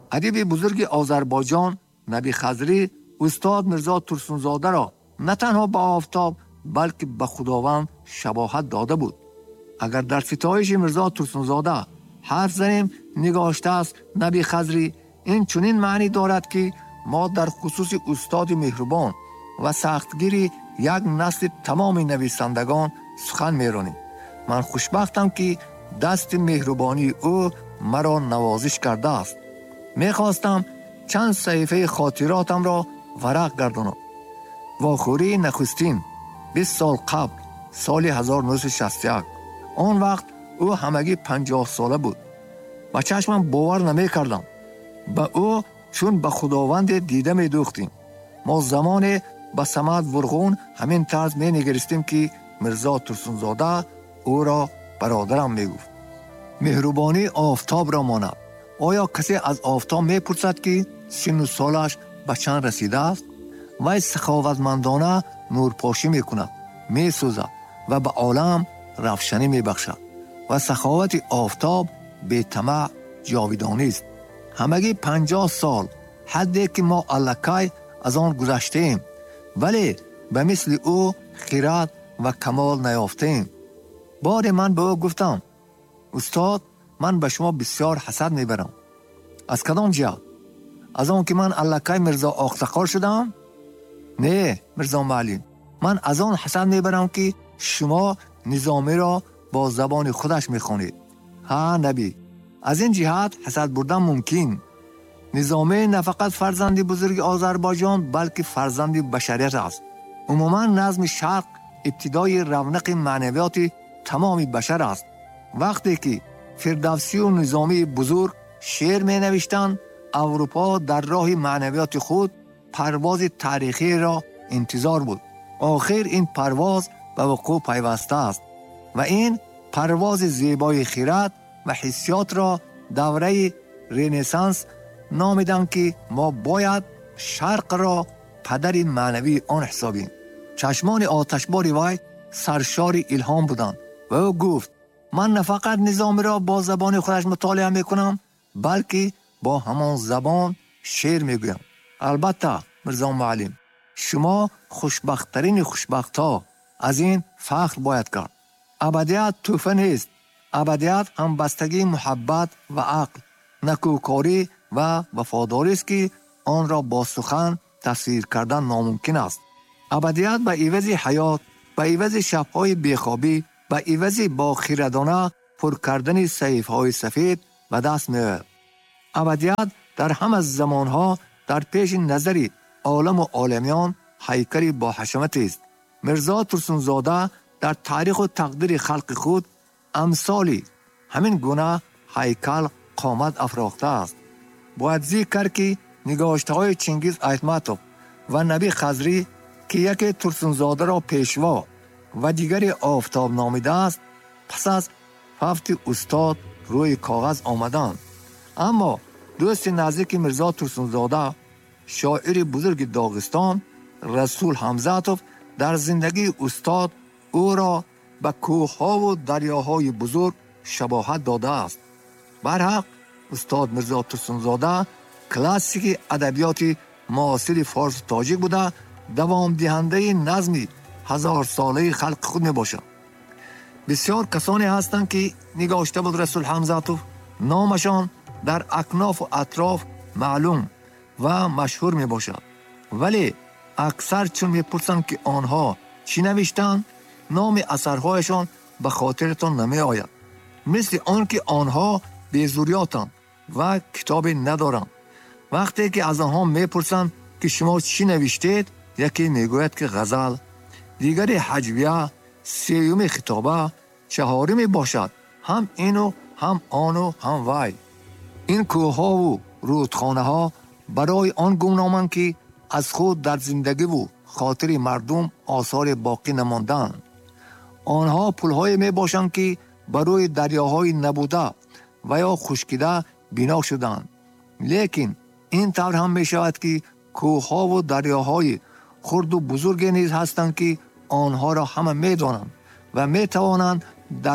ادیب بزرگ آذربایجان نبی خضری استاد میرزا ترسونزاده را نه تنها به آفتاب بلکه به خداوند شباهت داده بود. اگر در ستایش میرزا ترسونزاده حرف زنیم نگاشته است نبی خضری، این چنین معنی دارد که ما در خصوص استاد مهربان و سختگیر یک نسل تمام نویسندگان سخن میرانیم. من خوشبختم که دست مهربانی او مرا نوازش کرده است. میخواستم چند صحیفه خاطراتم را ورق گردانم. واخوری نخستین 20 سال قبل، سال 1961. آن وقت او همگی 50 ساله بود. با چشمم باور نمی کردم. با او چون به خداوند دیده می دوختیم. ما زمان با سمد ورغون همین طرز می نگرستیم که میرزا ترسونزاده او را برادرم می گفت. مهربانی آفتاب را ماند. آیا کسی از آفتاب می پرسد که سن و سالش به چند رسیده است؟ وی سخاوتمندانه نورپاشی می کند، می سوزد و به عالم روشنی می بخشد. و سخاوت آفتاب بی طمع جاودانی است. همگی 50 سال، حدی که ما الکی از آن گذشتیم، ولی به مثل او خیرات و کمال نیافتیم. بار من به او گفتم استاد، من به شما بسیار حسد میبرم. از کدام جهت؟ از آن که من الکی میرزا آختخار شدم؟ نه میرزا معلم، من از آن حسد میبرم که شما نظامی را با زبان خودش میخوانید. ها نبی، از این جهت حسد بردن ممکن. نظامی نه فقط فرزند بزرگ آذربایجان بلکه فرزند بشریت است. عموما نظم شرق ابتدای رونق معنویات تمام بشر است. وقتی که فردوسی و نظامی بزرگ شعر می نوشتند، اروپا در راه معنویات خود پرواز تاریخی را انتظار بود. آخر این پرواز به وقوع پیوسته است و این پرواز زیبای خیرات و حسیات را دوره رنسانس نامیدند که ما باید شرق را پدر معنوی آن حسابیم. چشمان آتشبار وی سرشار الهام بودند و او گفت من نه فقط نظام را با زبان خودش مطالعه میکنم بلکه با همان زبان شعر میگویم. البته میرزا معلم، شما خوشبختترین خوشبخت‌ها، از این فخر باید کرد. ابدیت توفه نیست. ابدیت هم بستگی محبت و عقل، نکوکاری و وفاداری است که آن را با سخن تصویر کردن ناممکن است. ابدیت به عوض حیات، به عوض شب‌های بیخوابی، به عوض با خیردانه پر کردن صحیفه‌های سفید به دست می‌آید. ابدیت در همه زمانها در پیش نظر عالم و عالمیان هیکلی با حشمت است. میرزا ترسونزاده در تاریخ و تقدیر خلق خود امثالی همین گونه هیکل قامت افراخته است. باید ذکر که نگاشته‌های چنگیز ایتماتوف و نبی خضری که یکی ترسونزاده را پیشوا و دیگری آفتاب نامیده است، پس از فوت استاد روی کاغذ آمدند. اما دوست نزدیک میرزا ترسونزاده، شاعر بزرگ داغستان، رسول حمزاتوف، در زندگی استاد او را به کوه‌ها و دریاهای بزرگ شباهت داده است. برحق استاد میرزا ترسونزاده کلاسیک ادبیات معاصر فارس و تاجیک بوده، دوام دهنده نظم 1000 ساله خلق خود می باشد. بسیار کسانی هستند که نگاشته بود رسول حمزاتوف، نامشان در اکناف و اطراف معلوم و مشهور می باشد، ولی اکثر چون می پرسند که آنها چی نوشتند، نام اثرهایشان به خاطرتان نمی آید. مثل آن که آنها بیزوریاتند و کتابی ندارند. وقتی که از آنها می پرسند که شما چی نوشتید، یکی می گوید که غزل، دیگری هجویه، سیوم خطابه، چهارمی باشد هم اینو هم آنو هم وی. این کوه‌ها و رودخانه‌ها برای آن گمنامند که از خود در زندگی و خاطر مردم آثار باقی نماندند. آنها پل‌های می باشند که برای دریاهای نبوده و یا خشکیده بنا شدند. لیکن این طور هم می شود که کوه‌ها و دریاهای خرد و بزرگ نیز هستند که آنها را همه می دانند و می توانند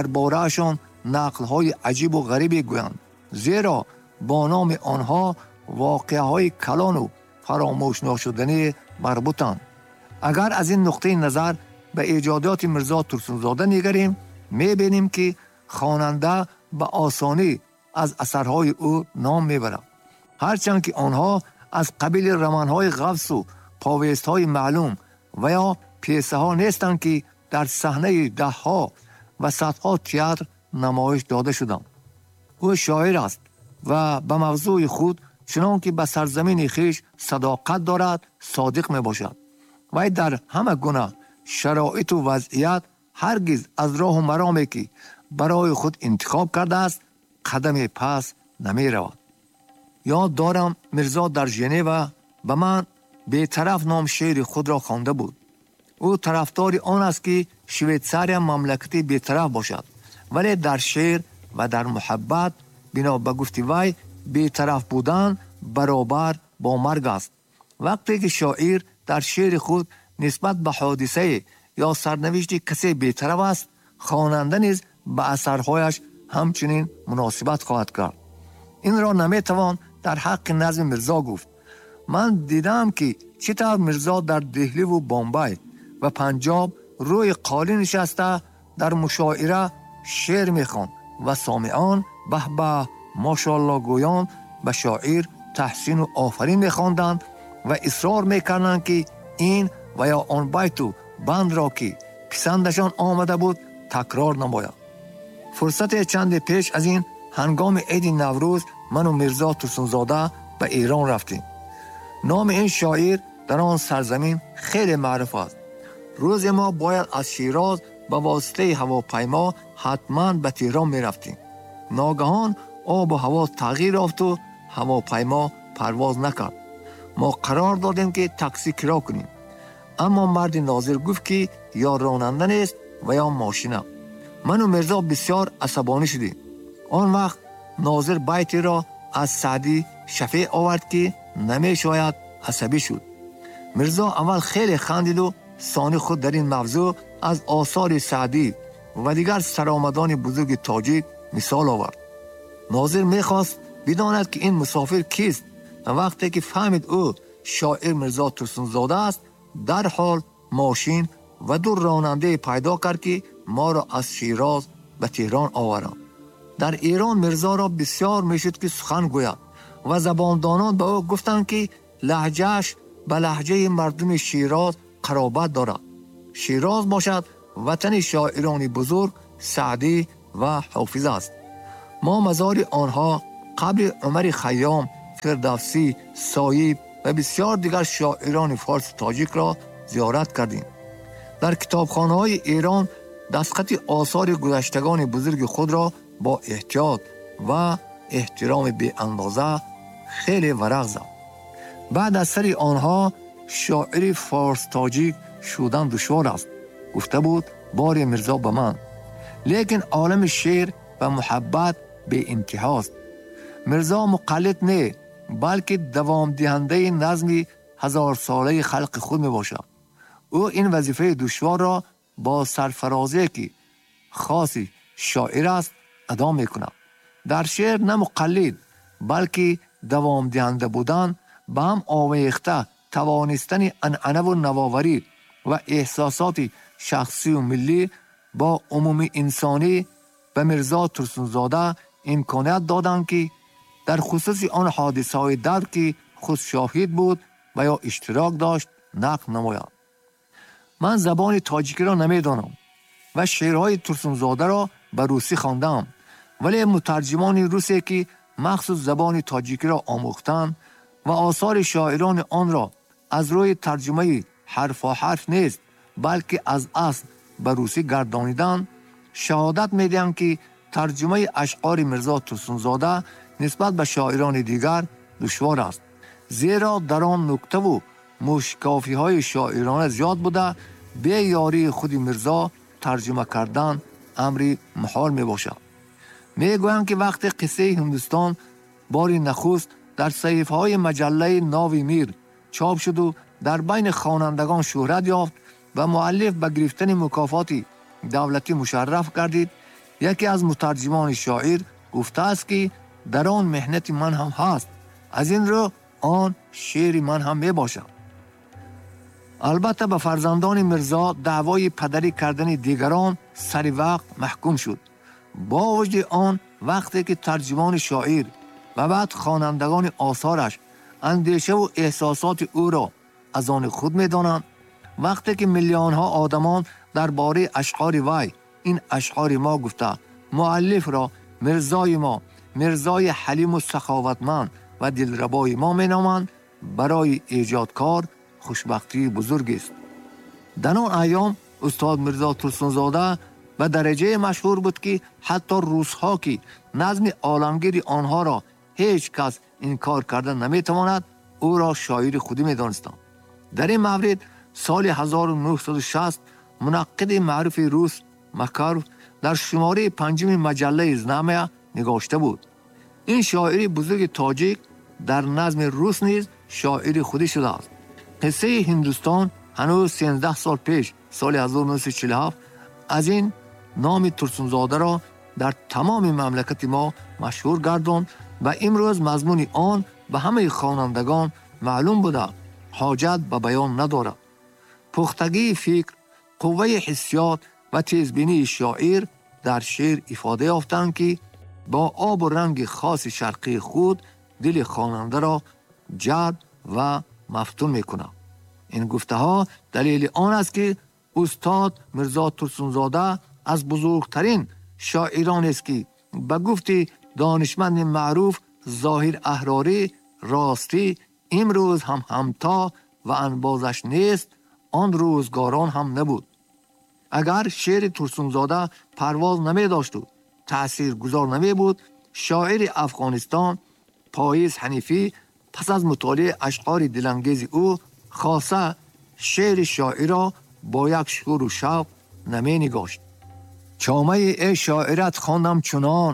درباره‌شان نقل‌های عجیب و غریبی گویند، زیرا با نام آنها واقعه‌های کلان و فراموش ناشدنی مربوطند. اگر از این نقطه نظر به ایجادات میرزا ترسونزاده نگریم، می‌بینیم که خواننده به آسانی از اثرهای او نام میبرد، هرچند که آنها از قبیل رمان‌های غوث و پاویست‌های معلوم و یا پیسه ها نیستند که در صحنه ده‌ها و صدها تئاتر نمایش داده شدند. او شاعر است و به موضوع خود چنان که به سرزمین خویش صداقت دارد صادق می باشد و در همه گونه شرایط و وضعیت هرگز از راه و مرامی که برای خود انتخاب کرده است قدم پس نمی رود. یاد دارم میرزا در ژنو به من بی‌طرف نام شعر خود را خوانده بود. او طرفدار آن است که شویتزاریا مملکتی بی‌طرف باشد، ولی در شعر و در محبت بنا به گفت وی بی‌طرف بودن برابر با مرگ است. وقتی که شاعر در شعر خود نسبت به حادثه یا سرنوشت کسی بی‌طرف است، خواننده نیز به اثرهایش همچنین مناسبت خواهد کرد. این را نمیتوان در حق نظم میرزا گفت. من دیدم که چطور میرزا در دهلی و بامبای و پنجاب روی قالی نشسته در مشاعره شعر میخوان و سامعان به به ماشاءالله گویان به شاعر تحسین و آفرین میخواندند و اصرار میکردند که این و یا آن بیت و بند را که پسندشان آمده بود تکرار نماید. فرصت چند پیش از این هنگام عید نوروز من و میرزا ترسونزاده به ایران رفتیم. نام این شاعر در آن سرزمین خیلی معروف است. روز ما باید از شیراز به واسطه هواپیما حتما به تهران می رفتیم. ناگهان آب و هوا تغییر یافت و هواپیما پرواز نکرد. ما قرار دادیم که تاکسی کرایه کنیم، اما مرد ناظر گفت که یا راننده نیست و یا ماشینه. من و میرزا بسیار عصبانی شدیم. آن وقت ناظر بیتی را از سعدی شفیع آورد که نمی شاید عصبی شد. میرزا اول خیلی خندید و ثانی خود در این موضوع از آثار سعدی و دیگر سرآمدان بزرگ تاجیک مثال آورد. ناظر میخواست بداند که این مسافر کیست و وقتی که فهمید او شاعر میرزا ترسونزاده است، در حال ماشین و دو راننده پیدا کرد که ما را از شیراز به تهران آورند. در ایران میرزا را بسیار میشد که سخن گوید و زباندانان به او گفتند که لهجهش به لهجه مردم شیراز قرابت دارد. شیراز باشد وطن شاعران بزرگ سعدی و حافظ است. ما مزار آنها قبر عمر خیام، فردوسی، صایب و بسیار دیگر شاعران فارس تاجیک را زیارت کردیم. در کتابخانه‌های ایران دستخط آثار گذشتگان بزرگ خود را با احتیاط و احترام بی اندازه خیلی ورق زد. بعد از سر آنها شاعر فارس تاجیک شدن دشوار است، گفته بود بار میرزا به من. لیکن عالم شعر و محبت به انتهاست. میرزا مقلد نه، بلکه دوام دهنده نظم هزار ساله خلق خود می باشد. او این وظیفه دشوار را با سرفرازی که خاصی شاعر است ادا می کند. در شعر نه مقلد بلکه دوام دهنده بودن به هم آمیخته توانستن عنعنه و نوآوری و احساسات شخصی و ملی با عمومی انسانی به میرزا ترسونزاده امکانیت دادند که در خصوص آن حادثه‌های درد که خود شاهد بود و یا اشتراک داشت نقل نماید. من زبان تاجیکی را نمیدانم و شعرهای ترسونزاده را به روسی خواندم، ولی مترجمان روسی که مخصوص زبان تاجیکی را آموختند و آثار شاعران آن را از روی ترجمه حرف و حرف نیست بلکه از اصل به روسی گردانیدند، شهادت میدهند که ترجمه اشعار میرزا ترسونزاده نسبت به شاعران دیگر دشوار است، زیرا در آن نکته و مشکافی های شاعرانه زیاد بوده به یاری خود میرزا ترجمه کردن امری محال می باشد. می گویند که وقت قصه هندوستان باری نخست در صحیفه های مجله ناوی میر چاپ شد و در بین خوانندگان شهرت یافت و مؤلف به گرفتن مکافاتی دولتی مشرف گردید، یکی از مترجمان شاعر گفته است که در آن مهنت من هم هست از این رو آن شعر من هم می باشد. البته به فرزندان مرزا دعوای پدری کردن دیگران سری وقت محکوم شد. با وجود آن وقتی که ترجمان شاعر و بعد خوانندگان آثارش اندیشه و احساسات او را از آن خود می دانند، وقتی که میلیون ها آدمان درباره اشعار وی این اشعار ما گفته مؤلف را مرزای ما، مرزای حلیم و سخاوتمند و دلربای ما می نامند، برای ایجادکار خوشبختی بزرگ است. در آن ایام استاد میرزا ترسونزاده به درجه مشهور بود که حتی روس‌ها که نظم عالمگیر آنها را هیچ کس انکار کردن نمیتواند او را شاعر خودی میدانستند. در این مورد سال 1960 منقد معروف روس مکارف در شماره 5 مجله زنامه نگاشته بود: این شاعر بزرگ تاجیک در نظم روس نیز شاعر خودی شده است. قصه هندوستان هنوز 13 سال پیش سال 1947 از این نام ترسونزاده را در تمام مملکت ما مشهور گرداند و امروز مضمون آن به همه خوانندگان معلوم بوده حاجت به بیان ندارد. پختگی فکر، قوه حسیات و تیزبینی شاعر در شعر افاده یافتند که با آب و رنگ خاص شرقی خود دل خواننده را جذب و مفتون میکنند. این گفته ها دلیل آن است که استاد میرزا ترسونزاده از بزرگترین شاعران است که به گفت دانشمند معروف ظاهر احراری راستی امروز هم همتا و انبازش نیست، آن روزگاران هم نبود. اگر شعر ترسونزاده پرواز نمی داشت و تأثیر گذار نمی بود، شاعر افغانستان پاییز حنیفی پس از مطالعه اشعار دلانگیز او خاصه شعر شاعر را با یک شور و شوق نمی نگاشت. چامه ای شاعرت خواندم چنان،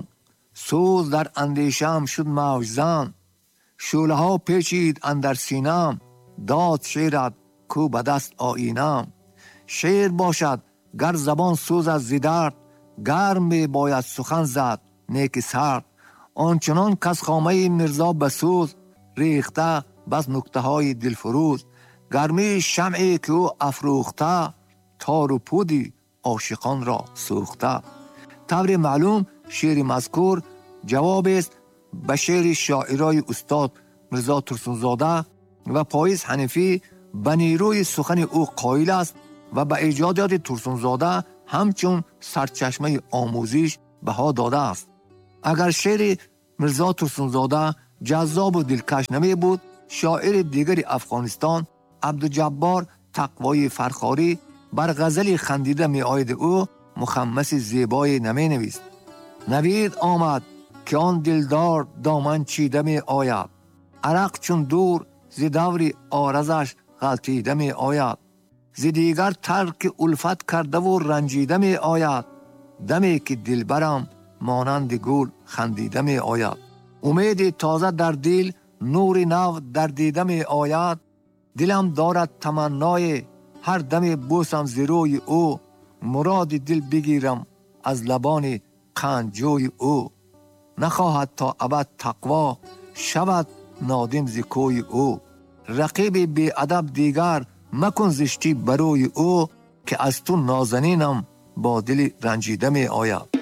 سوز در اندیشم شد موجزن، شعله ها پیچید اندر سینم، داد شعرت کو به دست آیینم. شعر باشد گر زبان سوز از زیدرد، گرم می باید سخن زد نیک سرد. آنچنان کس خامه مرزا بسوز، ریخته بس نکته های دلفروز. گرمی شمعی که او افروخته، تار و پودی عاشقان را سوخته. طور معلوم شعر مذکور جواب است به شعر شاعرای استاد میرزا ترسونزاده و پاییز حنیفی به نیروی سخن او قائل است و به ایجادات ترسونزاده همچون سرچشمه آموزش بها داده است. اگر شعر میرزا ترسونزاده جذاب و دلکش نمی بود، شاعر دیگر افغانستان عبدالجبار تقوای فرخاری بر غزل خندیده می آید او مخمس زیبای نمی نویست: نوید آمد که آن دلدار دامن چیده می آید، عرق چون دور ز دور آرزش غلطیده می آید، ز دیگر ترک الفت کرده و رنجیده می آید، دمی که دلبرم مانند گل خندیده می آید. امید تازه در دل نور نو در دیده می آید، دلم دارد تمنای هر دم بوسم ز روی او، مراد دل بگیرم از لبان قندجوی او، نخواهد تا ابد تقوا شود نادم ز کوی او، رقیب بی ادب دیگر مکن زشتی بروی او، که از تو نازنینم با دل رنجیده می آید.